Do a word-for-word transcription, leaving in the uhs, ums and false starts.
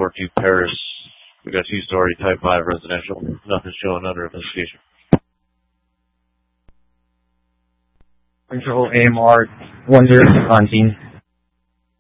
four two Paris. We got two-story Type five residential. Nothing showing under investigation. Control A M R one zero nineteen.